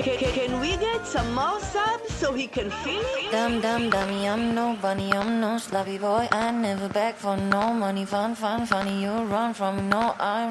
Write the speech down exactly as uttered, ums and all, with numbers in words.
Can we get some more subs so he can feel it? Dumb, dumb, dummy, I'm no bunny, I'm no sloppy boy. I never beg for no money, fun, fun, funny. You run from me, no, I